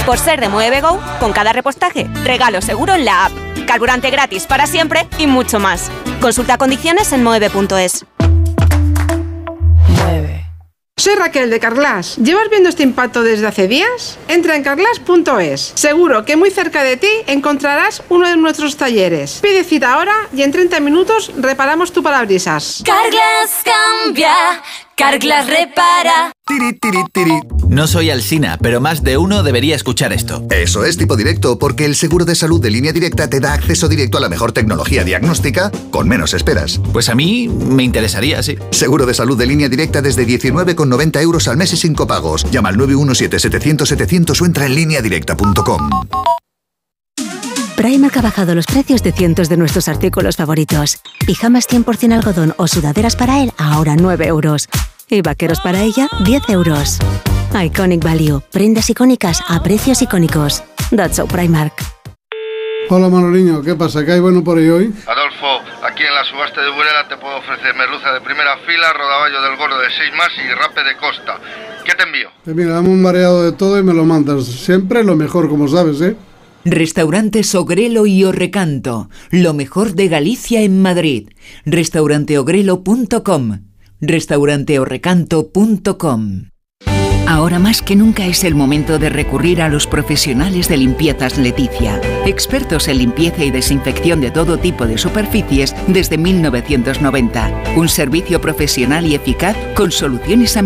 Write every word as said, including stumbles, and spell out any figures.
Por ser de Moeve Go, con cada repostaje, regalo seguro en la app. Carburante gratis para siempre y mucho más. Consulta condiciones en moeve punto es. Mueve. Soy Raquel de Carglass. ¿Llevas viendo este impacto desde hace días? Entra en carglass punto es. Seguro que muy cerca de ti encontrarás uno de nuestros talleres. Pide cita ahora y en treinta minutos reparamos tu parabrisas. Carglass cambia, Carglass repara. Tiri, tiri, tiri. No soy Alsina, pero más de uno debería escuchar esto. Eso es Tipo Directo, porque el seguro de salud de Línea Directa te da acceso directo a la mejor tecnología diagnóstica con menos esperas. Pues a mí me interesaría, sí. Seguro de salud de Línea Directa desde diecinueve con noventa euros al mes y sin copagos. Llama al nueve uno siete, setecientos, setecientos o entra en línea directa punto com. Primark ha bajado los precios de cientos de nuestros artículos favoritos. Pijamas cien por ciento algodón o sudaderas para él, ahora nueve euros. Y vaqueros para ella, diez euros. Iconic Value. Prendas icónicas a precios icónicos. That's so Primark. Hola Manoliño, ¿qué pasa? ¿Qué hay bueno por ahí hoy? Adolfo, aquí en la subasta de Burela te puedo ofrecer merluza de primera fila, rodaballo del gordo de seis más y rape de costa. ¿Qué te envío? Eh, mira, dame un mareado de todo y me lo mandas. Siempre lo mejor, como sabes, ¿eh? Restaurantes Ogrelo y Orrecanto. Lo mejor de Galicia en Madrid. restaurante ogrelo punto com. restaurante orrecanto punto com. Ahora más que nunca es el momento de recurrir a los profesionales de Limpiezas Leticia, expertos en limpieza y desinfección de todo tipo de superficies desde mil novecientos noventa. Un servicio profesional y eficaz con soluciones